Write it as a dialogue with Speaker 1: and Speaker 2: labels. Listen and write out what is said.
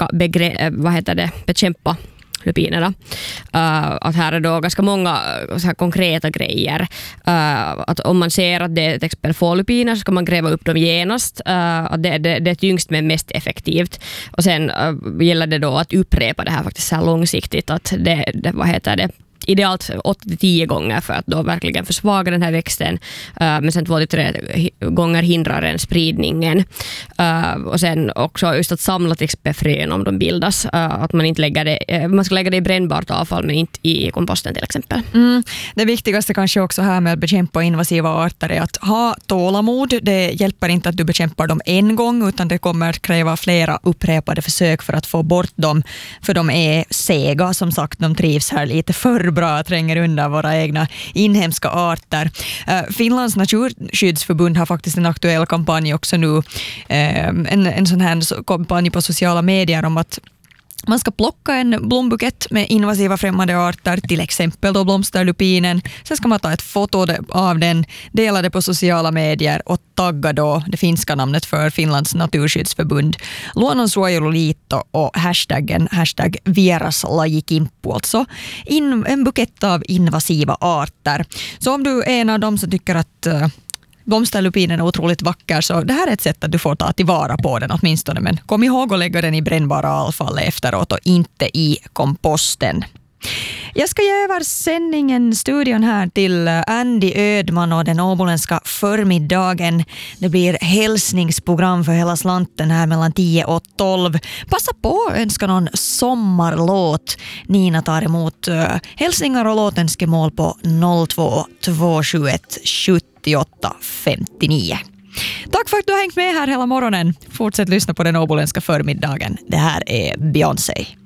Speaker 1: ska bekämpa lupinerna. Att här är då ganska många så här konkreta grejer. Att om man ser att det är till exempel få lupiner så ska man gräva upp dem genast. Att det är tyngst men mest effektivt. Och sen gäller det då att upprepa det här faktiskt så här långsiktigt. Att det idealt 8-10 gånger för att då verkligen försvaga den här växten, men sen 2-3 gånger hindrar den spridningen. Och sen också just att samla till exempel frön om de bildas, att man inte lägger det, man ska lägga det i brännbart avfall men inte i komposten till exempel.
Speaker 2: Det viktigaste kanske också här med att bekämpa invasiva arter är att ha tålamod. Det hjälper inte att du bekämpar dem en gång, utan det kommer att kräva flera upprepade försök för att få bort dem, för de är sega, som sagt, de trivs här lite för bra, tränger undan våra egna inhemska arter. Finlands naturskyddsförbund har faktiskt en aktuell kampanj också nu, en sån här kampanj på sociala medier om att man ska plocka en blombukett med invasiva främmande arter, till exempel då blomsterlupinen. Sen ska man ta ett foto av den, dela det på sociala medier och tagga då det finska namnet för Finlands naturskyddsförbund, Luonnonsuojeluliitto och hashtaggen #vieraslajikimppu, alltså en bukett av invasiva arter. Så om du är en av dem som tycker att blomsterlupinen är otroligt vacker, så det här är ett sätt att du får ta tillvara på den åtminstone, men kom ihåg att lägga den i brännbara avfall efteråt och inte i komposten. Jag ska ge över studion här till Andy Ödman och den åboländska förmiddagen. Det blir hälsningsprogram för hela slanten här mellan 10 och 12. Passa på att önska någon sommarlåt. Nina tar emot hälsningar och låtenskemål på 02 271 78 59. Tack för att du har hängt med här hela morgonen. Fortsätt lyssna på den åboländska förmiddagen. Det här är Beyoncé.